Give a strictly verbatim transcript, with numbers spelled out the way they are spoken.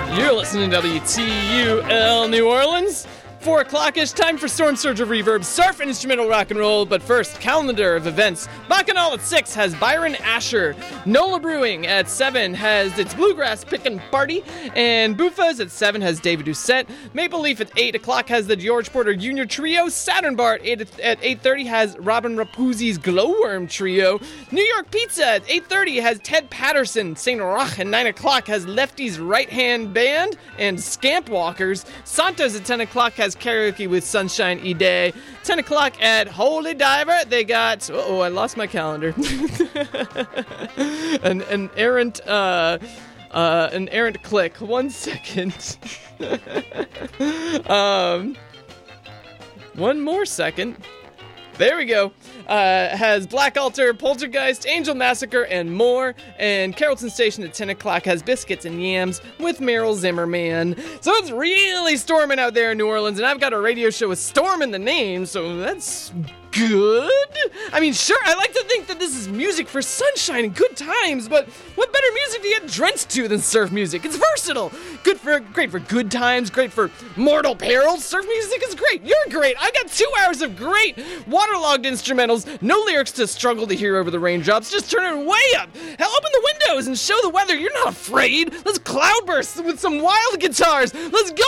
You're listening to W T U L New Orleans. Four o'clock-ish, time for Storm Surge of Reverb, surf and instrumental rock and roll. But first, calendar of events. Bacchanal at six has Byron Asher. NOLA Brewing at seven has its Bluegrass Pickin' Party. And Buffa's at seven has David Doucette. Maple Leaf at eight o'clock has the George Porter Junior Trio. Saturn Bar at eight, at eight thirty has Robin Rapuzzi's Glowworm Trio. New York Pizza at eight thirty has Ted Patterson. Saint Roch at nine o'clock has Lefty's Right Hand Band and Scamp Walkers. Santos at ten o'clock has Karaoke with Sunshine E-Day. ten o'clock at Holy Diver, they got... Uh-oh, I lost my calendar. an, an errant... Uh, uh, an errant click. One second. um, one more second. There we go. Uh, has Black Altar, Poltergeist, Angel Massacre, and more. And Carrollton Station at ten o'clock has Biscuits and Yams with Meryl Zimmerman. So it's really storming out there in New Orleans, and I've got a radio show with Storm in the name, so that's good. I mean, sure, I like to think that this is music for sunshine and good times, but what better music to get drenched to than surf music? It's versatile. Good for, great for good times, great for mortal perils. Surf music is great. You're great. I got two hours of great waterlogged instrumentals, no lyrics to struggle to hear over the raindrops. Just turn it way up. Hell, open the windows and show the weather. You're not afraid. Let's cloudburst with some wild guitars. Let's go.